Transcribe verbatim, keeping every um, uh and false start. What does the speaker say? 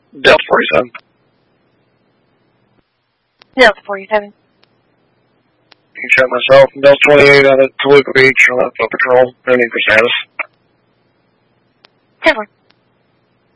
Delta forty-seven. Delta forty-seven. You can check myself and Delta twenty-eight out of Toluca Beach on that patrol. Pending for status. ten four.